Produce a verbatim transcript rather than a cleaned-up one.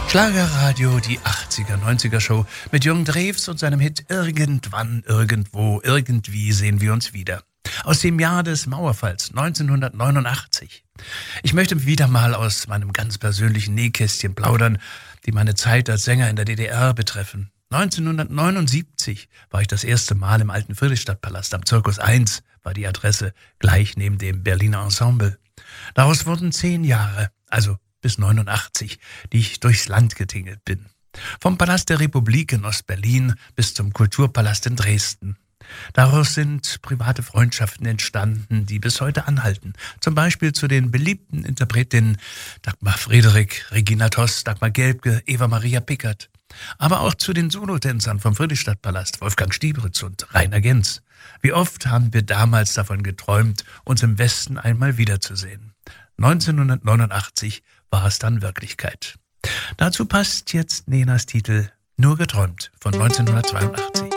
Schlagerradio, die achtziger, neunziger Show mit Jürgen Drews und seinem Hit Irgendwann, Irgendwo, Irgendwie sehen wir uns wieder. Aus dem Jahr des Mauerfalls neunzehnhundertneunundachtzig. Ich möchte wieder mal aus meinem ganz persönlichen Nähkästchen plaudern, die meine Zeit als Sänger in der D D R betreffen. neunzehnhundertneunundsiebzig war ich das erste Mal im alten Friedrichstadtpalast. Am Circus eins war die Adresse, gleich neben dem Berliner Ensemble. Daraus wurden zehn Jahre, also bis neunundachtzig, die ich durchs Land getingelt bin. Vom Palast der Republik in Ostberlin bis zum Kulturpalast in Dresden. Daraus sind private Freundschaften entstanden, die bis heute anhalten. Zum Beispiel zu den beliebten Interpretinnen Dagmar Friedrich, Regina Toss, Dagmar Gelbke, Eva Maria Pickert. Aber auch zu den Solotänzern vom Friedrichstadtpalast, Wolfgang Stieberitz und Rainer Genz. Wie oft haben wir damals davon geträumt, uns im Westen einmal wiederzusehen. neunzehnhundertneunundachtzig war es dann Wirklichkeit. Dazu passt jetzt Nenas Titel Nur geträumt von neunzehnhundertzweiundachtzig.